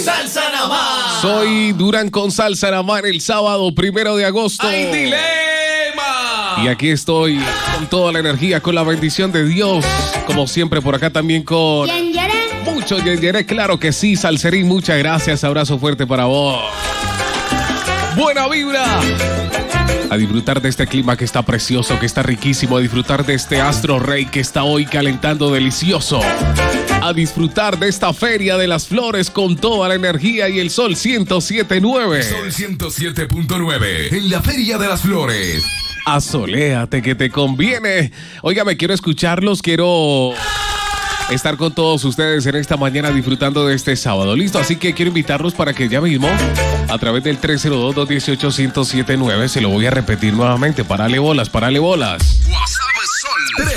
Salsa nada más. Soy Durán con Salsa nada más el sábado 1 de agosto. ¡Hay dilema! Y aquí estoy con toda la energía, con la bendición de Dios. Como siempre, por acá también con mucho yeyere, claro que sí, Salserín, muchas gracias. Abrazo fuerte para vos. Buena vibra. A disfrutar de este clima que está precioso, que está riquísimo. A disfrutar de este astro rey que está hoy calentando delicioso. A disfrutar de esta feria de las flores con toda la energía y el sol 107.9. Sol 107.9 en la feria de las flores. Asoléate que te conviene. Oiga, me quiero escucharlos, quiero estar con todos ustedes en esta mañana disfrutando de este sábado. ¿Listo? Así que quiero invitarlos para que ya mismo, a través del 302-218-1079, se lo voy a repetir nuevamente. Párale bolas, párale bolas. WhatsApp Sol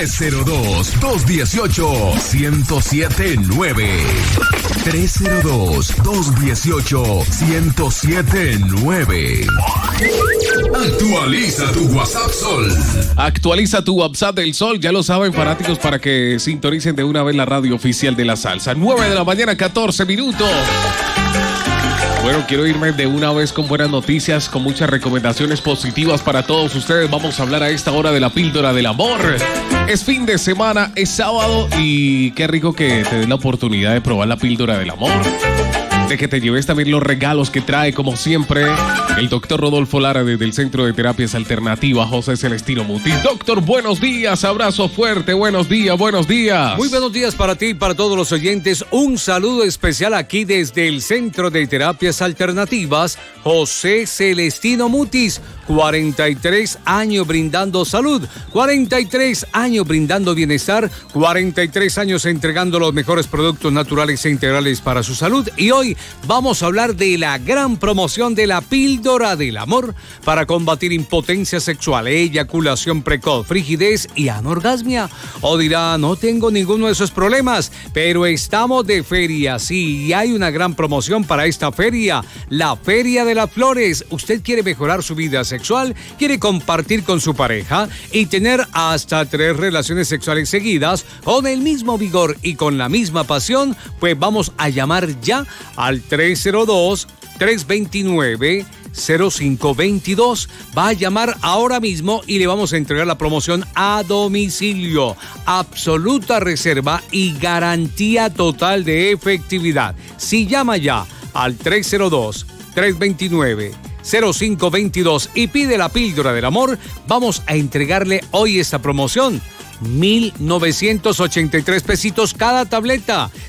302-218-1079. 302-218-1079. Actualiza tu WhatsApp Sol. Actualiza tu WhatsApp del Sol, ya lo saben, fanáticos, para que sintonicen de una vez la radio oficial de la salsa. 9 de la mañana, 14 minutos. Bueno, quiero irme de una vez con buenas noticias, con muchas recomendaciones positivas para todos ustedes. Vamos a hablar a esta hora de la píldora del amor. Es fin de semana, es sábado y qué rico que te den la oportunidad de probar la píldora del amor. De que te lleves también los regalos que trae, como siempre, el doctor Rodolfo Lara desde el Centro de Terapias Alternativas, José Celestino Mutis. Doctor, buenos días, abrazo fuerte, buenos días, buenos días. Muy buenos días para ti y para todos los oyentes. Un saludo especial aquí desde el Centro de Terapias Alternativas, José Celestino Mutis. 43 años brindando salud, 43 años brindando bienestar, 43 años entregando los mejores productos naturales e integrales para su salud. Y hoy vamos a hablar de la gran promoción de la píldora del amor para combatir impotencia sexual, eyaculación precoz, frigidez y anorgasmia. O dirá, no tengo ninguno de esos problemas, pero estamos de feria, sí, y hay una gran promoción para esta feria, la Feria de las Flores. Usted quiere mejorar su vida sexual, quiere compartir con su pareja y tener hasta 3 relaciones sexuales seguidas con el mismo vigor y con la misma pasión, pues vamos a llamar ya al 302-329-0522. Va a llamar ahora mismo y le vamos a entregar la promoción a domicilio. Absoluta reserva y garantía total de efectividad. Si llama ya al 302-329-0522 y pide la píldora del amor, vamos a entregarle hoy esta promoción. 1,983 pesitos cada tableta.